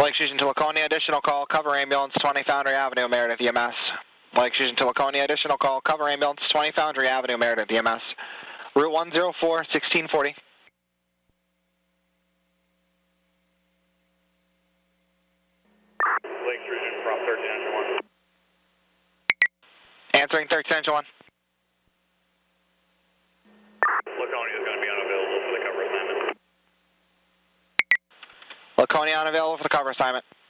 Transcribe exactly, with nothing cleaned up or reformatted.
Lake Fusion to Laconia, additional call, cover ambulance, twenty Foundry Avenue, Meredith E M S. Lake Fusion to Laconia, additional call, cover ambulance, twenty Foundry Avenue, Meredith E M S. Route one zero four, sixteen forty. Lake Fusion from thirteen engine one. Answering thirteen engine one. Laconia is going to be unavailable for the cover assignment. Laconia unavailable for the cover assignment.